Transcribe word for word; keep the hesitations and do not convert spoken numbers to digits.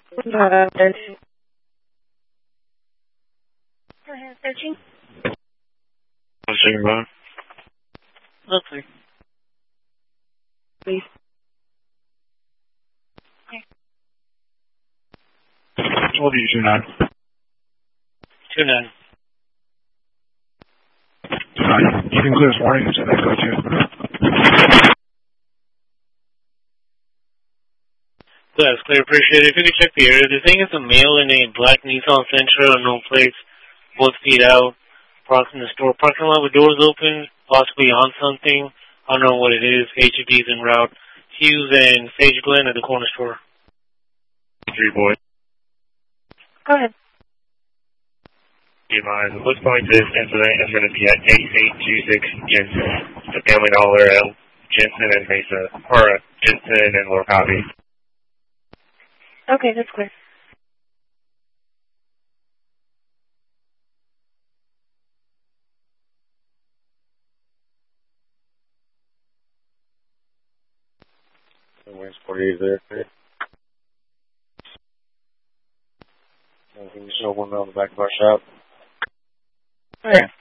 Uh, thirteen. Go ahead, thirteen. What's your name? Lovely. Please. Okay. What do you two nine? Two nine. Fine. You can clear this morning, so that's go too. Yes, clear, appreciate it. If you could check the area, the thing is a male in a black Nissan Sentra, unknown plates, both feet out, parked in the store parking lot with doors open, possibly on something. I don't know what it is. H E B's en route. Hughes and Sage Glen at the corner store. Three boys. Go ahead. Do you mind? Looks like this incident is going to be at eight eight two six Jensen. The family dollar at Jensen and Mesa. Or uh, Jensen and Lord Copy. Okay, that's clear. Where's forty-eight there? Can you show one on the back of our shop? All right.